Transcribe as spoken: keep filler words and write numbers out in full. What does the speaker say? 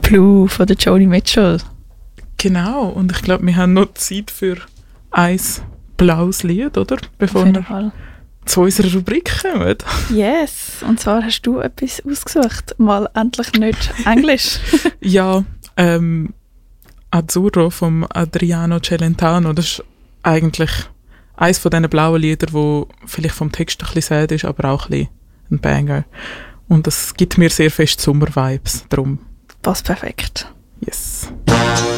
Blue von der Joni Mitchell. Genau, und ich glaube, wir haben noch Zeit für ein blaues Lied, oder? Bevor Auf jeden wir Fall. zu unserer Rubrik kommen. Yes, und zwar hast du etwas ausgesucht. Mal endlich nicht Englisch. Ja, ähm, Azzurro vom Adriano Celentano, das ist eigentlich eines von diesen blauen Liedern, wo vielleicht vom Text ein bisschen sad ist, aber auch ein bisschen ein Banger. Und das gibt mir sehr fest Sommer-Vibes, darum. Passt perfekt. Yes.